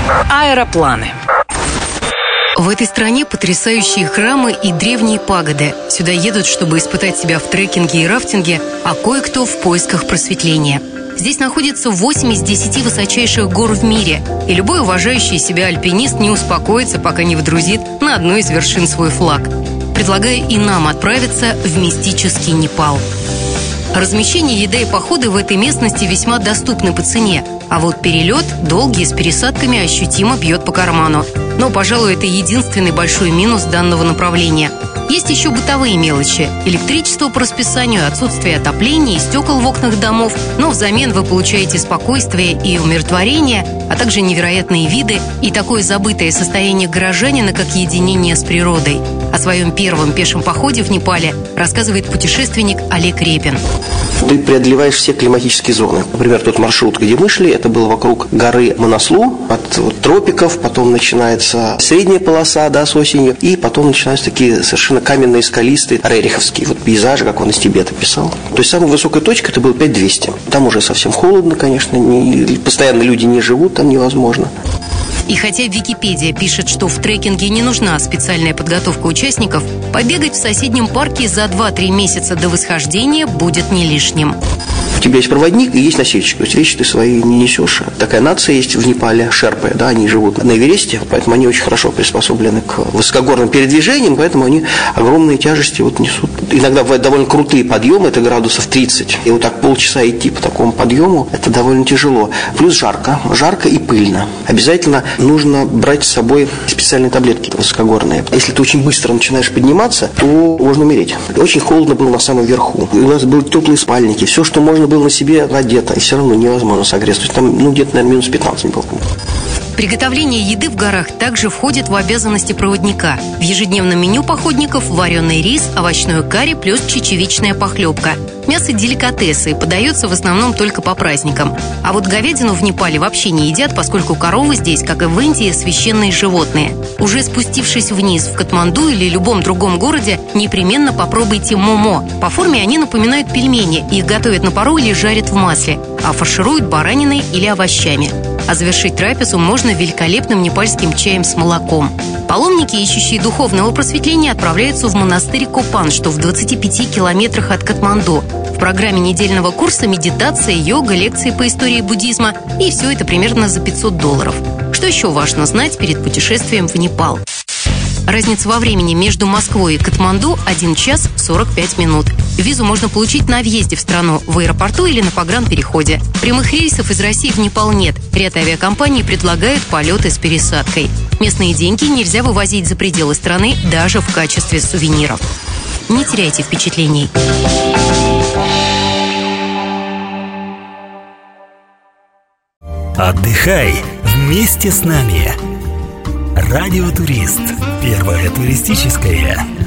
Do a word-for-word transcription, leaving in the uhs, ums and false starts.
Аэропланы. В этой стране потрясающие храмы и древние пагоды. Сюда едут, чтобы испытать себя в трекинге и рафтинге, а кое-кто в поисках просветления. Здесь находится восемь из десяти высочайших гор в мире, и любой уважающий себя альпинист не успокоится, пока не вдрузит на одну из вершин свой флаг. Предлагаю и нам отправиться в мистический Непал. Размещение, еда и походы в этой местности весьма доступны по цене, а вот перелет, долгий, с пересадками, ощутимо бьет по карману. Но, пожалуй, это единственный большой минус данного направления. Есть еще бытовые мелочи. Электричество по расписанию, отсутствие отопления и стекол в окнах домов, но взамен вы получаете спокойствие и умиротворение, а также невероятные виды и такое забытое состояние горожанина, как единение с природой. О своем первом пешем походе в Непале рассказывает путешественник Олег Репин. Ты преодолеваешь все климатические зоны. Например, тот маршрут, где мы шли, это было вокруг горы Манаслу, от вот, тропиков, потом начинается средняя полоса, да, с осенью, и потом начинаются такие совершенно каменные, скалистые, рериховские вот пейзажи, как он из Тибета писал. То есть самая высокая точка это было пять тысяч двести. Там уже совсем холодно, конечно, не, постоянно люди не живут, там невозможно. И хотя Википедия пишет, что в трекинге не нужна специальная подготовка участников, побегать в соседнем парке за два-три месяца до восхождения будет не лишним. У тебя есть проводник и есть носильщик, то есть вещи ты свои не несешь. Такая нация есть в Непале, шерпы, да, они живут на Эвересте, поэтому они очень хорошо приспособлены к высокогорным передвижениям, поэтому они огромные тяжести вот несут. Иногда бывают довольно крутые подъемы, это градусов тридцать, и вот так полчаса идти по такому подъему, это довольно тяжело. Плюс жарко, жарко и пыльно. Обязательно нужно брать с собой специальные таблетки высокогорные. Если ты очень быстро начинаешь подниматься, то можно умереть. Очень холодно было на самом верху. У нас были теплые спальники, все, что можно было на себе одето, и все равно невозможно согреться. То есть там, ну, где-то, наверное, минус пятнадцать было. Приготовление еды в горах также входит в обязанности проводника. В ежедневном меню походников вареный рис, овощное карри плюс чечевичная похлебка. Мясо деликатесы, подается в основном только по праздникам. А вот говядину в Непале вообще не едят, поскольку коровы здесь, как и в Индии, священные животные. Уже спустившись вниз в Катманду или любом другом городе, непременно попробуйте момо. По форме они напоминают пельмени, их готовят на пару или жарят в масле, а фаршируют бараниной или овощами. А завершить трапезу можно великолепным непальским чаем с молоком. Паломники, ищущие духовного просветления, отправляются в монастырь Копан, что в двадцати пяти километрах от Катманду. В программе недельного курса медитация, йога, лекции по истории буддизма, и все это примерно за пятьсот долларов. Что еще важно знать перед путешествием в Непал? Разница во времени между Москвой и Катманду – один час сорок пять минут. Визу можно получить на въезде в страну, в аэропорту или на погранпереходе. Прямых рейсов из России в Непал нет. Ряд авиакомпаний предлагают полеты с пересадкой. Местные деньги нельзя вывозить за пределы страны даже в качестве сувениров. Не теряйте впечатлений. Отдыхай вместе с нами. Радио Турист. Первое туристическое.